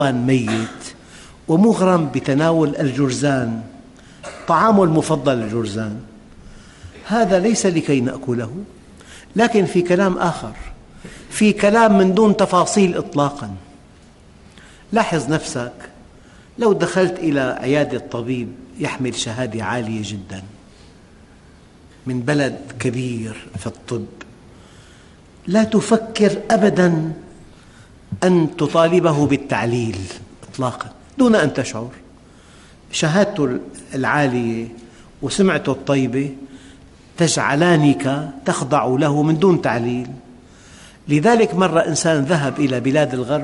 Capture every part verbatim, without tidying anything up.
ميت ومغرم بتناول الجرذان، طعامه المفضل الجرذان، هذا ليس لكي نأكله، لكن في كلام آخر، في كلام من دون تفاصيل إطلاقاً. لاحظ نفسك لو دخلت إلى عيادة طبيب يحمل شهادة عالية جداً من بلد كبير في الطب، لا تفكر أبداً أن تطالبه بالتعليل إطلاقاً دون أن تشعر. شهادته العالية وسمعته الطيبة تجعلانك تخضع له من دون تعليل. لذلك مرة إنسان ذهب إلى بلاد الغرب،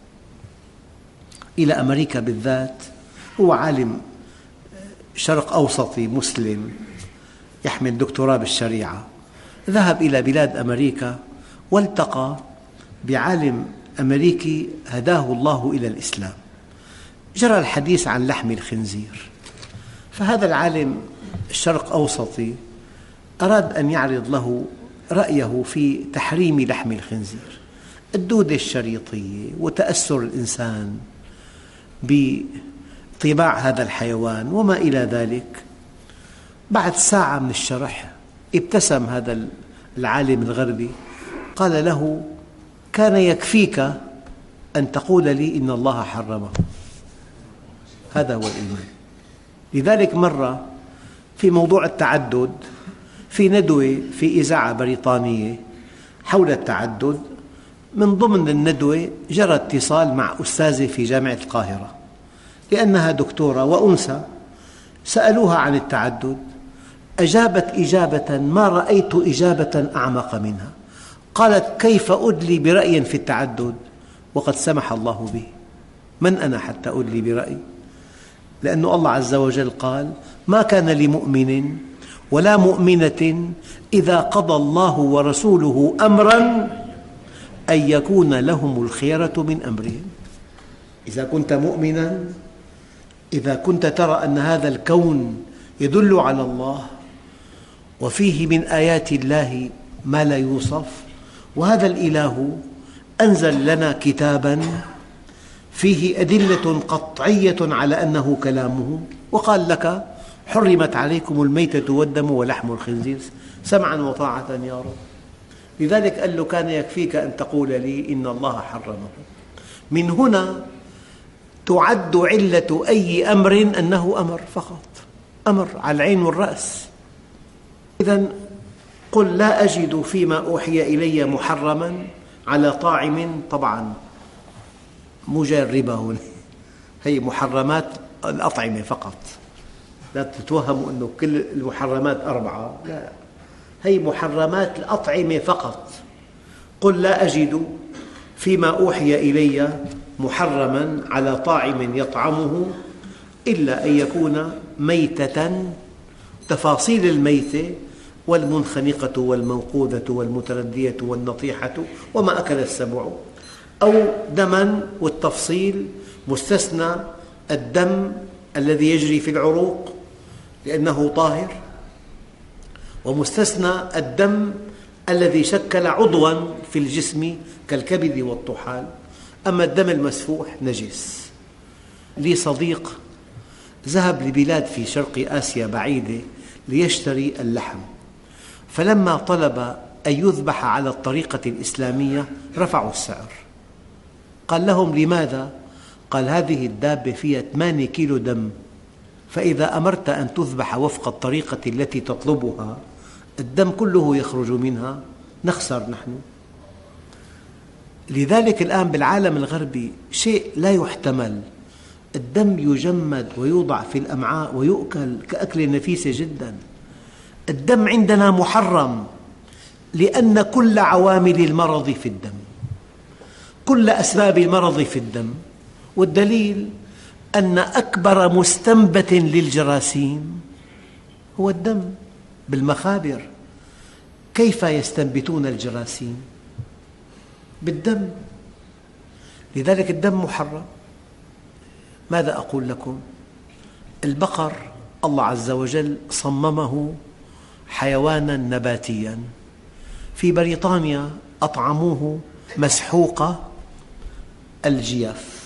إلى أمريكا بالذات، هو عالم شرق أوسطي مسلم يحمل دكتوراه بالشريعة، ذهب إلى بلاد أمريكا والتقى بعالم أمريكي هداه الله إلى الإسلام. جرى الحديث عن لحم الخنزير، فهذا العالم الشرق أوسطي أراد أن يعرض له رأيه في تحريم لحم الخنزير، الدودة الشريطية وتأثر الإنسان بطباع هذا الحيوان وما إلى ذلك. بعد ساعة من الشرح ابتسم هذا العالم الغربي، قال له: كان يكفيك أن تقول لي إن الله حرمه. هذا هو الإيمان. لذلك مرة في موضوع التعدد، في ندوة في إذاعة بريطانية حول التعدد، من ضمن الندوة جرى اتصال مع أستاذة في جامعة القاهرة لأنها دكتورة وأنثى، سألوها عن التعدد، أجابت إجابة ما رأيت إجابة أعمق منها. قالت: كيف أدلي برأي في التعدد وقد سمح الله به؟ من أنا حتى أدلي برأي؟ لأن الله عز وجل قال: ما كان لمؤمن ولا مؤمنة إذا قضى الله ورسوله أمراً أن يكون لهم الخيرة من أمرهم. إذا كنت مؤمناً، إذا كنت ترى أن هذا الكون يدل على الله وفيه من آيات الله ما لا يوصف، وهذا الإله أنزل لنا كتاباً فيه أدلة قطعية على أنه كلامه، وقال لك: حرمت عليكم الميتة والدم ولحم الخنزير، سمعاً وطاعة يا رب. لذلك قال له: كان يكفيك أن تقول لي إن الله حرمه. من هنا تعد علة أي أمر أنه أمر فقط، أمر على العين والرأس. إذن قل لا أجد فيما أوحي إلي محرماً على طاعم، طبعاً مو جاي الربا هنا، هي محرمات الأطعمة فقط، لا تتوهموا أنه كل المحرمات أربعة، لا، هي محرمات الأطعمة فقط. قل لا أجد فيما أوحي إلي محرماً على طاعم يطعمه إلا أن يكون ميتة، تفاصيل الميتة: والمنخنقة والموقوذة والمتردية والنطيحة وما أكل السبع، أو دماً، والتفصيل مستثنى الدم الذي يجري في العروق لأنه طاهر، ومستثنى الدم الذي شكل عضواً في الجسم كالكبد والطحال. أما الدم المسفوح نجس. لي صديق ذهب لبلاد في شرق آسيا بعيدة ليشتري اللحم، فلما طلب أن يذبح على الطريقة الإسلامية رفعوا السعر. قال لهم: لماذا؟ قال: هذه الدابة فيها ثمانية كيلو دم، فإذا أمرت أن تذبح وفق الطريقة التي تطلبها الدم كله يخرج منها، نخسر نحن. لذلك الآن بالعالم الغربي شيء لا يحتمل، الدم يجمد ويوضع في الأمعاء ويؤكل كأكلة نفيسة جدا. الدم عندنا محرم لأن كل عوامل المرض في الدم، كل أسباب المرض في الدم. والدليل أن أكبر مستنبت للجراثيم هو الدم. بالمخابر كيف يستنبتون الجراثيم؟ بالدم. لذلك الدم محرم. ماذا أقول لكم؟ البقر الله عز وجل صممه حيواناً نباتياً. في بريطانيا أطعموه مسحوق الجياف،